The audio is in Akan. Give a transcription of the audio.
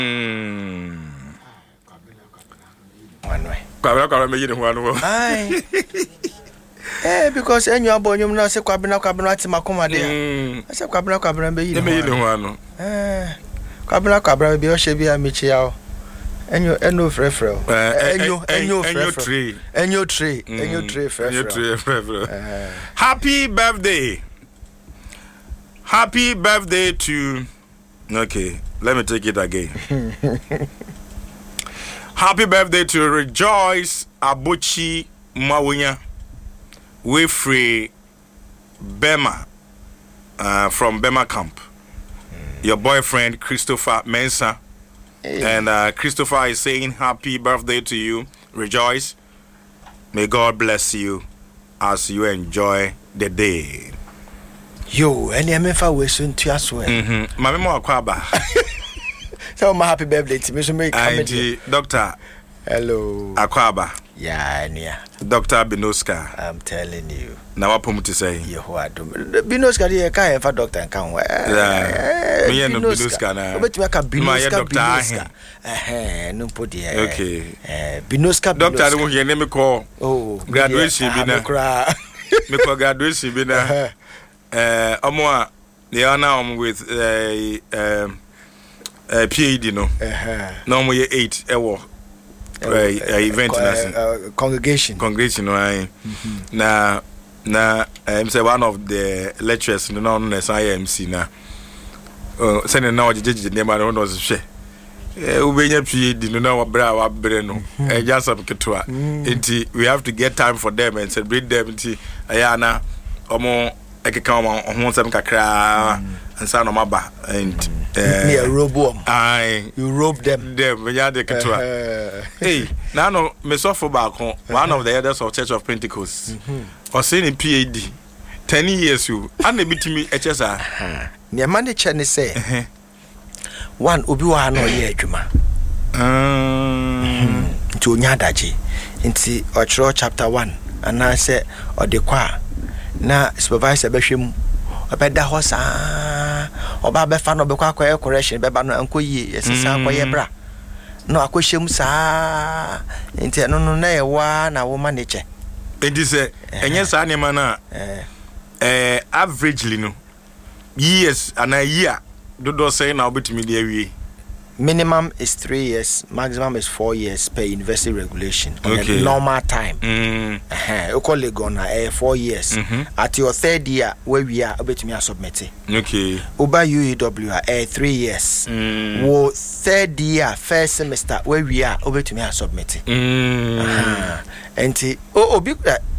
Kwabena me yire ho anu. Aye. Because enyo abonyum na se kwabena ati makoma de. I say kwabena be yire. Me yire ho anu. Kwabena be o hye bia mechi yawo. Enyo frefre. Enyo tree frefre. Happy birthday. Happy birthday to Okay, let me take it again. Happy birthday to Rejoice Abuchi Mawunya. We free Bema from Bema Camp. Your boyfriend Christopher Mensah. And Christopher is saying happy birthday to you. Rejoice. May God bless you as you enjoy the day. Yo, any MFA we soon to us. Mama Akwaba. So my happy birthday to me. So make comedy. Doctor. Hello. Akwaba. Yeah. Dr. Binoska. I'm telling you. Now what to say? Binoska the kind of doctor and can wear. Yeah. Me and Binoska na. But we can Binoska. No put the Okay. Binoska. Doctor who hear me call. Oh, graduation bi na. Me call graduation bi na. Omo they are now with PhD no. No mo ye 8 ewo. Event congregation right. Na I'm say one of the lecturers no na IMC na send na ojeje dem na no so ubenya PhD no na wabra wabre no just some ketwa enti we have to get time for them and celebrate them enti aya na omo ekeka omo nsem kakra ansa no maba and near robo you rope them when you de ketwa hey now no me suffer back one of the elders of Church of Pentecost or saying in PhD 10 years you and they beat me HSA near money chane say one obi wa no ye adwuma to nyadaji nti ochro chapter 1 and I say odekwa na supervisor behwem obeda ho saa oba be fa no be kwa correction be ba no ankoyie yesesa akoye bra no akohyem saa enti no na ye wa na wo manage enti se enye saa ne ma na averagely no years and a year do say na obetimi de awie. Minimum is 3 years, maximum is 4 years per university regulation on a normal time. You call it gonna 4 years. At your third year, where we are about to submit. Okay. Uba UEW 3 years. Wo third year, first semester, where we are about to submit. And